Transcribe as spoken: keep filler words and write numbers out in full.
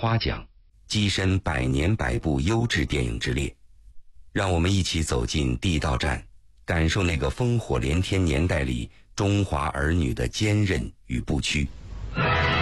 花奖，跻身百年百部优质电影之列。让我们一起走进地道战，感受那个烽火连天年代里中华儿女的坚韧与不屈。